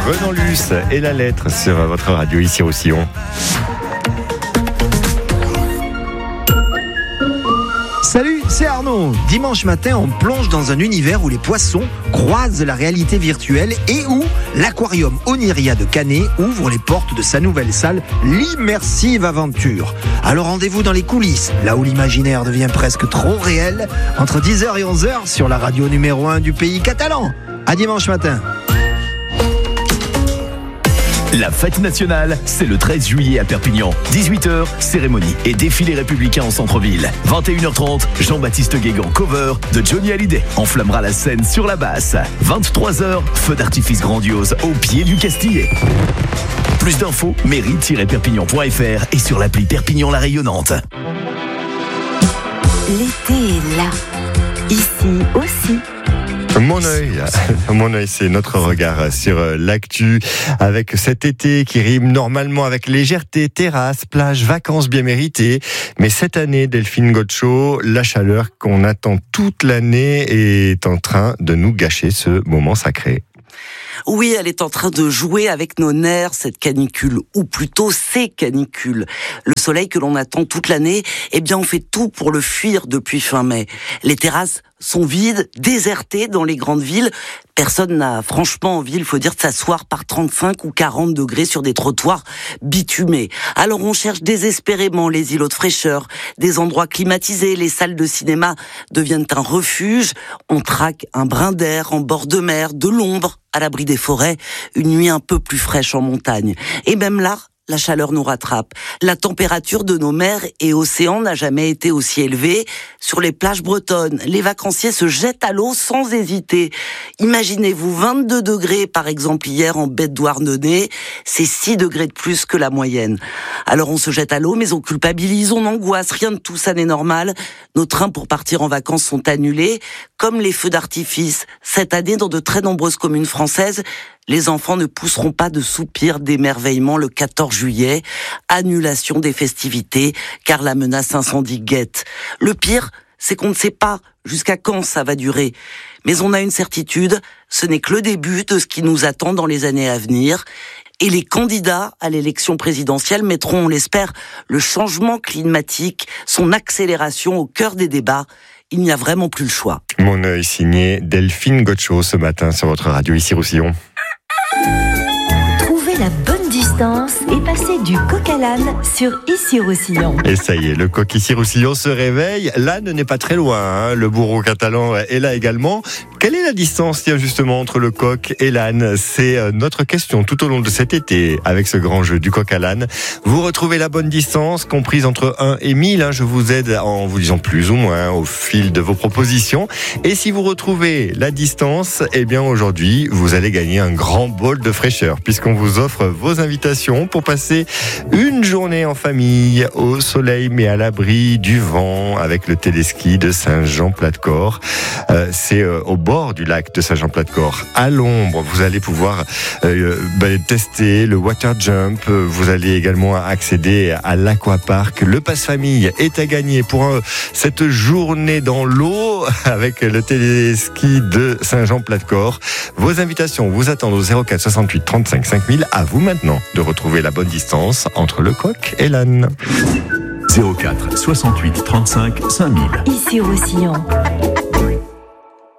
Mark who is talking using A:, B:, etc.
A: Renan Luce et la lettre sur votre radio ici au Sillon.
B: Salut, c'est Arnaud. Dimanche matin, on plonge dans un univers où les poissons croisent la réalité virtuelle et où l'aquarium Oniria de Canet ouvre les portes de sa nouvelle salle, l'immersive aventure. Alors rendez-vous dans les coulisses, là où l'imaginaire devient presque trop réel, entre 10h et 11h sur la radio numéro 1 du pays catalan. À dimanche matin.
C: La fête nationale, c'est le 13 juillet à Perpignan. 18h, cérémonie et défilé républicain en centre-ville. 21h30, Jean-Baptiste Guégan, cover de Johnny Hallyday, enflammera la scène sur la basse. 23h, feu d'artifice grandiose au pied du Castillet. Plus d'infos, mairie-perpignan.fr et sur l'appli Perpignan la rayonnante.
D: L'été est là, ici aussi.
A: Mon œil, c'est notre regard sur l'actu avec cet été qui rime normalement avec légèreté, terrasse, plage, vacances bien méritées. Mais cette année, Delphine Gottschall, la chaleur qu'on attend toute l'année est en train de nous gâcher ce moment sacré.
E: Oui, elle est en train de jouer avec nos nerfs, cette canicule, ou plutôt ces canicules. Le soleil que l'on attend toute l'année, eh bien on fait tout pour le fuir depuis fin mai. Les terrasses sont vides, désertées dans les grandes villes. Personne n'a franchement envie, il faut dire, de s'asseoir par 35 ou 40 degrés sur des trottoirs bitumés. Alors on cherche désespérément les îlots de fraîcheur, des endroits climatisés, les salles de cinéma deviennent un refuge. On traque un brin d'air en bord de mer, de l'ombre, à l'abri des forêts, une nuit un peu plus fraîche en montagne. Et même là, la chaleur nous rattrape. La température de nos mers et océans n'a jamais été aussi élevée. Sur les plages bretonnes, les vacanciers se jettent à l'eau sans hésiter. Imaginez-vous 22 degrés par exemple hier en baie de Douarnenez, c'est 6 degrés de plus que la moyenne. Alors on se jette à l'eau mais on culpabilise, on angoisse, rien de tout ça n'est normal. Nos trains pour partir en vacances sont annulés, comme les feux d'artifice. Cette année, dans de très nombreuses communes françaises, les enfants ne pousseront pas de soupirs d'émerveillement le 14 juillet. Annulation des festivités, car la menace incendie guette. Le pire, c'est qu'on ne sait pas jusqu'à quand ça va durer. Mais on a une certitude, ce n'est que le début de ce qui nous attend dans les années à venir. Et les candidats à l'élection présidentielle mettront, on l'espère, le changement climatique, son accélération au cœur des débats. Il n'y a vraiment plus le choix.
A: Mon œil signé Delphine Gottschall ce matin sur votre radio ici au Sillon.
D: Trouvez la bonne distance et passez du coq à l'âne sur Ici-Roussillon.
A: Et ça y est, le coq Ici-Roussillon se réveille. L'âne n'est pas très loin, hein. Le bourreau catalan est là également. Quelle est la distance, tiens, justement, entre le coq et l'âne ? C'est notre question tout au long de cet été, avec ce grand jeu du coq à l'âne. Vous retrouvez la bonne distance, comprise entre 1 et 1000. Hein. Je vous aide en vous disant plus ou moins au fil de vos propositions. Et si vous retrouvez la distance, eh bien, aujourd'hui, vous allez gagner un grand bol de fraîcheur, puisqu'on vous offre vos invitations pour passer une journée en famille, au soleil, mais à l'abri du vent, avec le téléski de Saint-Jean-Plat-de-Corps. C'est au bord du lac de Saint-Jean-Plat-de-Corps, à l'ombre. Vous allez pouvoir tester le water jump. Vous allez également accéder à l'aquapark. Le pass famille est à gagner pour cette journée dans l'eau avec le téléski de Saint-Jean-Plat-de-Corps. Vos invitations vous attendent au 04 68 35 5000. À vous maintenant de retrouver la bonne distance entre le coq et l'âne.
C: 04 68 35 5000.
D: Ici-Roussillon.